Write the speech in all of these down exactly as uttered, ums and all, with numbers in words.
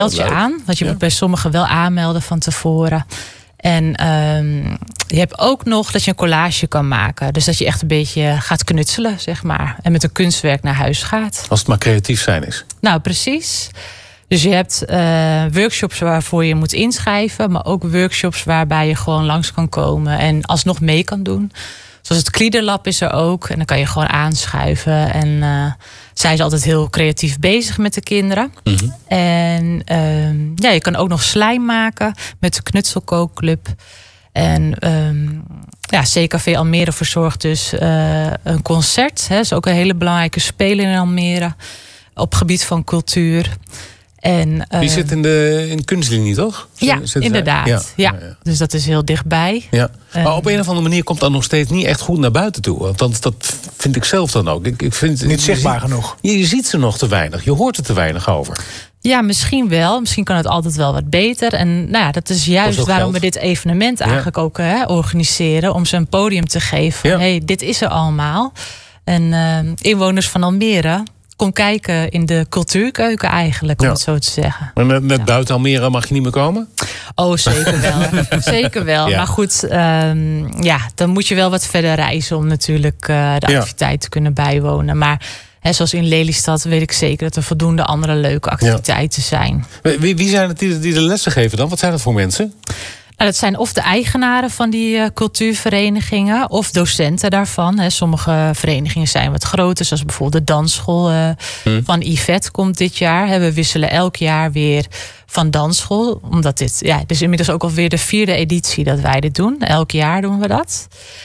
meld je aan. Want je ja. moet bij sommigen wel aanmelden van tevoren. En um, je hebt ook nog dat je een collage kan maken. Dus dat je echt een beetje gaat knutselen, zeg maar. En met een kunstwerk naar huis gaat. Als het maar creatief zijn is. Nou, precies. Dus je hebt uh, workshops waarvoor je moet inschrijven. Maar ook workshops waarbij je gewoon langs kan komen. En alsnog mee kan doen. Zoals het Kliederlab is er ook. En dan kan je gewoon aanschuiven. En uh, zij is altijd heel creatief bezig met de kinderen. Mm-hmm. En uh, ja, je kan ook nog slijm maken met de Knutselkookclub. En um, ja, C K V Almere verzorgt dus uh, een concert. Dat is ook een hele belangrijke speler in Almere. Op gebied van cultuur. En, uh, die zit in de in kunstlinie, toch? Ja, zit inderdaad. Ja. Ja. Ja, ja. Dus dat is heel dichtbij. Ja. Maar um, op een of andere manier komt dat nog steeds niet echt goed naar buiten toe. Want dat, dat vind ik zelf dan ook. Ik, ik vind, niet zichtbaar ziet, genoeg. Je, je ziet ze nog te weinig. Je hoort er te weinig over. Ja, misschien wel. Misschien kan het altijd wel wat beter. En nou ja, dat is juist dat is waarom geld. we dit evenement eigenlijk ja. ook hè, organiseren. Om ze een podium te geven. Ja. Hey, dit is er allemaal. En uh, inwoners van Almere, kom kijken in de cultuurkeuken eigenlijk, om ja. het zo te zeggen. Maar met, met ja. buiten Almere mag je niet meer komen? Oh, zeker wel. zeker wel. Ja. Maar goed, um, ja, dan moet je wel wat verder reizen om natuurlijk uh, de activiteit ja. te kunnen bijwonen. Maar hè, zoals in Lelystad weet ik zeker dat er voldoende andere leuke activiteiten ja. zijn. Wie, wie zijn het die, die de lessen geven dan? Wat zijn dat voor mensen? Nou, dat zijn of de eigenaren van die uh, cultuurverenigingen of docenten daarvan. Hè. Sommige verenigingen zijn wat groter, zoals bijvoorbeeld de dansschool uh, hmm. van Yvette komt dit jaar. We wisselen elk jaar weer van dansschool. Omdat dit, ja, het is inmiddels ook alweer de vierde editie dat wij dit doen. Elk jaar doen we dat.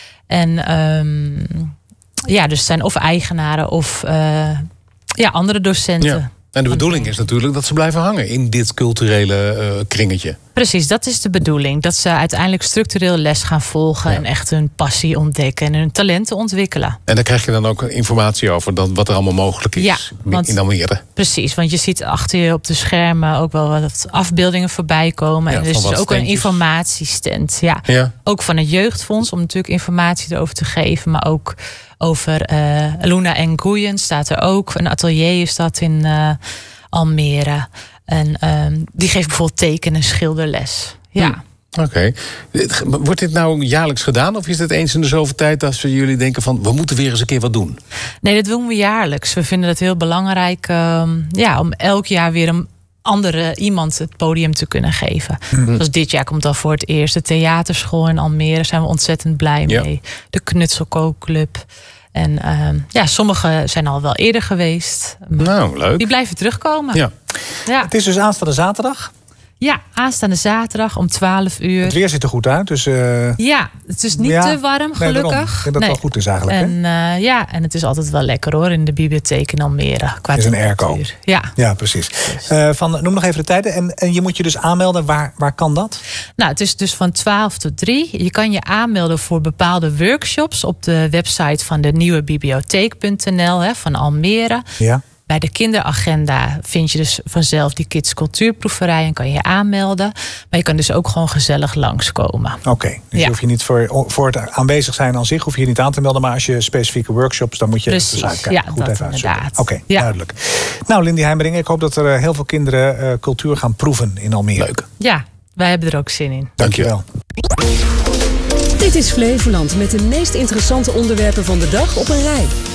En um, ja, dus het zijn of eigenaren of uh, ja, andere docenten. Ja. En de bedoeling is natuurlijk dat ze blijven hangen in dit culturele uh, kringetje. Precies, dat is de bedoeling. Dat ze uiteindelijk structureel les gaan volgen ja. en echt hun passie ontdekken en hun talenten ontwikkelen. En daar krijg je dan ook informatie over dan wat er allemaal mogelijk is ja, want, in Almere. Precies, want je ziet achter je op de schermen ook wel wat afbeeldingen voorbij komen. Ja, en dus is ook standjes. Een informatiestand. Ja. Ja. Ook van het Jeugdfonds om natuurlijk informatie erover te geven, maar ook over uh, Luna Nguyen staat er ook. Een atelier is dat in uh, Almere. En um, die geeft bijvoorbeeld teken- en schilderles. Ja. Hm. Oké. Okay. Wordt dit nou jaarlijks gedaan? Of is het eens in de zoveel tijd als jullie denken van we moeten weer eens een keer wat doen? Nee, dat doen we jaarlijks. We vinden het heel belangrijk um, ja, om elk jaar weer een andere iemand het podium te kunnen geven. Mm-hmm. Zoals dit jaar komt al voor het eerst de theaterschool in Almere. Daar zijn we ontzettend blij mee. Ja. De Knutselkookclub. En uh, ja, sommigen zijn al wel eerder geweest. Nou, leuk. Die blijven terugkomen. Ja. Ja. Het is dus aanstaande zaterdag? Ja, aanstaande zaterdag om twaalf uur. Het weer ziet er goed uit. Dus, uh... ja, het is niet ja, te warm, gelukkig. Nee, ik denk dat het nee. wel goed is eigenlijk. En, uh, ja, en het is altijd wel lekker hoor, in de bibliotheek in Almere. Het is een airco. Ja. Ja, precies. Uh, van, noem nog even de tijden. En, en je moet je dus aanmelden. Waar, waar kan dat? Nou, het is dus van twaalf tot drie. Je kan je aanmelden voor bepaalde workshops op de website van de nieuwe bibliotheek punt n l hè, van Almere. Ja. Bij de kinderagenda vind je dus vanzelf die Kids Cultuurproeverij en kan je je aanmelden. Maar je kan dus ook gewoon gezellig langskomen. Oké, okay, dus ja. je hoeft je niet voor, voor het aanwezig zijn aan zich hoef je je niet aan te melden. Maar als je specifieke workshops, dan moet je Precies, even uitkijken. Ja, goed dat even inderdaad. Oké, okay, ja. duidelijk. Nou, Lindy Heimering, ik hoop dat er heel veel kinderen uh, cultuur gaan proeven in Almere. Leuk. Ja, wij hebben er ook zin in. Dankjewel. Dit is Flevoland met de meest interessante onderwerpen van de dag op een rij.